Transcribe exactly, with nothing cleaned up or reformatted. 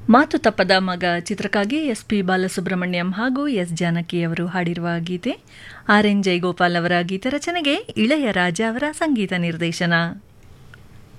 ಮಾತು ತಪ್ಪದ ಮಗ ಚಿತ್ರಕ್ಕಾಗಿ ಎಸ್ ಪಿ ಬಾಲಸುಬ್ರಹ್ಮಣ್ಯಂ ಹಾಗೂ ಎಸ್ ಜಾನಕಿ ಅವರು ಹಾಡಿರುವ ಗೀತೆ. ಆರ್ ಎನ್ ಜಯಗೋಪಾಲ್ ಅವರ ಗೀತ ರಚನೆಗೆ ಇಳೆಯರಾಜ ಅವರ ಸಂಗೀತ ನಿರ್ದೇಶನ.